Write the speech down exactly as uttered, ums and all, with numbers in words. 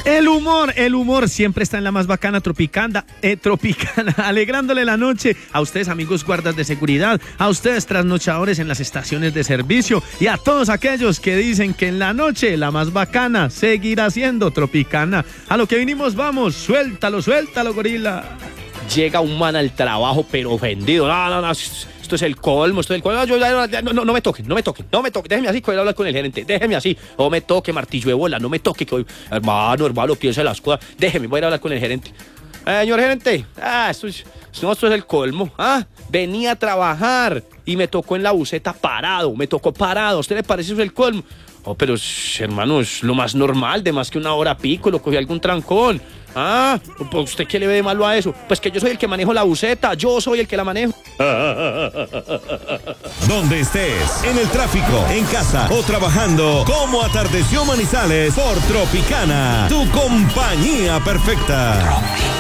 El humor, el humor siempre está en la más bacana Tropicana, eh, Tropicana, alegrándole la noche a ustedes, amigos guardas de seguridad, a ustedes trasnochadores en las estaciones de servicio y a todos aquellos que dicen que en la noche la más bacana seguirá siendo Tropicana. A lo que vinimos vamos, suéltalo, suéltalo, gorila. Llega un man al trabajo pero ofendido. No, no, no, esto es el colmo, esto es el colmo. No, yo, no, no, no, no me toquen, no me toquen, no me toquen. Déjeme así, que voy a hablar con el gerente. Déjeme así. No me toque, martillo de bola, no me toque. Que hoy, hermano, hermano, piense las cosas. Déjeme, voy a ir a hablar con el gerente. Eh, señor gerente, ah, esto es, no, esto es el colmo. Ah, venía a trabajar y me tocó en la buseta parado, me tocó parado. ¿A usted le parece eso el colmo? Oh, pero hermano, es lo más normal, de más que una hora pico, lo cogí algún trancón. Ah, ¿usted qué le ve de malo a eso? Pues que yo soy el que manejo la buseta, yo soy el que la manejo. Donde estés, en el tráfico, en casa o trabajando, como atardeció Manizales por Tropicana, tu compañía perfecta.